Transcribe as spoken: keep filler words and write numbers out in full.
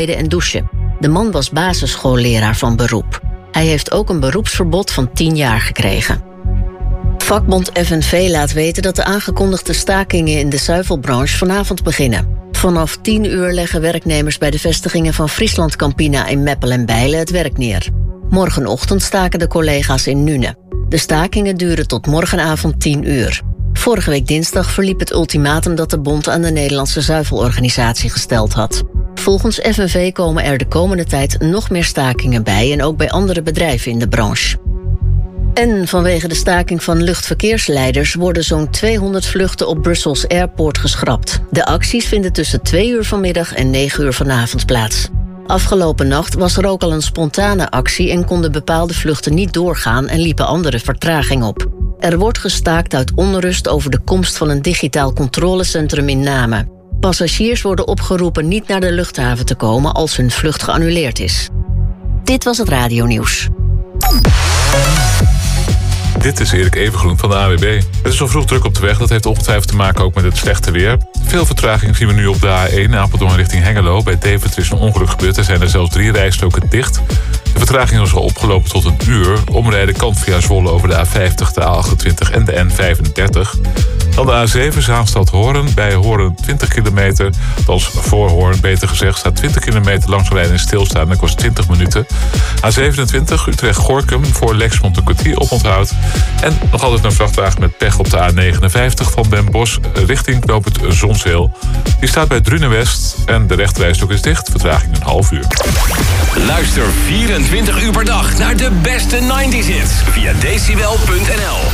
en douchen. De man was basisschoolleraar van beroep. Hij heeft ook een beroepsverbod van tien jaar gekregen. Vakbond F N V laat weten dat de aangekondigde stakingen in de zuivelbranche vanavond beginnen. Vanaf tien uur leggen werknemers bij de vestigingen van Friesland Campina in Meppel en Bijlen het werk neer. Morgenochtend staken de collega's in Nuenen. De stakingen duren tot morgenavond tien uur. Vorige week dinsdag verliep het ultimatum dat de bond aan de Nederlandse zuivelorganisatie gesteld had. Volgens F N V komen er de komende tijd nog meer stakingen bij en ook bij andere bedrijven in de branche. En vanwege de staking van luchtverkeersleiders worden zo'n tweehonderd vluchten op Brussels Airport geschrapt. De acties vinden tussen twee uur vanmiddag en negen uur vanavond plaats. Afgelopen nacht was er ook al een spontane actie en konden bepaalde vluchten niet doorgaan en liepen andere vertraging op. Er wordt gestaakt uit onrust over de komst van een digitaal controlecentrum in Namen. Passagiers worden opgeroepen niet naar de luchthaven te komen als hun vlucht geannuleerd is. Dit was het radionieuws. Dit is Erik Evengroen van de A W B. Het is al vroeg druk op de weg. Dat heeft ongetwijfeld te maken ook met het slechte weer. Veel vertraging zien we nu op de A één Apeldoorn richting Hengelo. Bij Deventer is een ongeluk gebeurd. Er zijn er zelfs drie rijstroken dicht. De vertraging is al opgelopen tot een uur. Omrijden kan via Zwolle over de A vijftig, de A achtentwintig en de N vijfendertig. Dan de A zeven Zaanstad-Hoorn. Bij Hoorn twintig kilometer. Althans voor Hoorn, beter gezegd, staat twintig kilometer langs de lijn en stilstaan. Dat kost twintig minuten. A zevenentwintig Utrecht-Gorkum voor Lexmond een kwartier oponthoud. En nog altijd een vrachtwagen met pech op de A negenenvijftig van Den Bosch richting knooppunt Zonzeel. Die staat bij Drunenwest en de rechterrijstrook is dicht. Vertraging een half uur. Luister vierentwintig uur per dag naar de beste negentig hits via decibel punt n l.